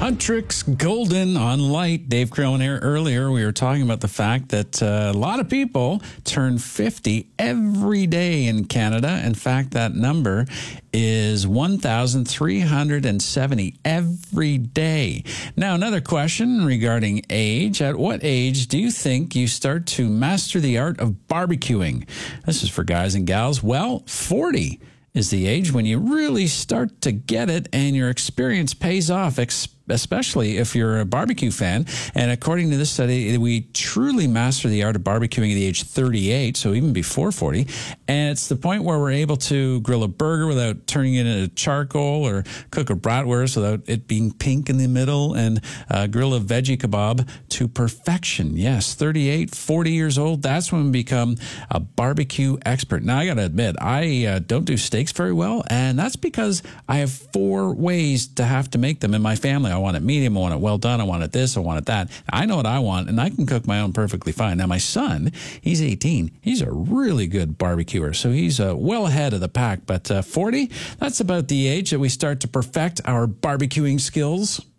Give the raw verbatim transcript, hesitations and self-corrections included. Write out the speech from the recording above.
Huntrix Golden on Light. Dave Crillon here. Earlier, we were talking about the fact that uh, a lot of people turn fifty every day in Canada. In fact, that number is one thousand three hundred seventy every day. Now, another question regarding age. At what age do you think you start to master the art of barbecuing? This is for guys and gals. Well, forty is the age when you really start to get it and your experience pays off, especially if you're a barbecue fan. And according to this study, we truly master the art of barbecuing at the age thirty-eight, so even before forty. And it's the point where we're able to grill a burger without turning it into charcoal, or cook a bratwurst without it being pink in the middle, and uh, grill a veggie kebab to perfection. Yes, thirty-eight, forty years old, that's when we become a barbecue expert. Now, I got to admit, I uh, don't do steaks very well, and that's because I have four ways to have to make them in my family. I want it medium, I want it well done, I want it this, I want it that. I know what I want, and I can cook my own perfectly fine. Now, my son, he's eighteen. He's a really good barbecuer, so he's uh, well ahead of the pack. But uh, forty, that's about the age that we start to perfect our barbecuing skills.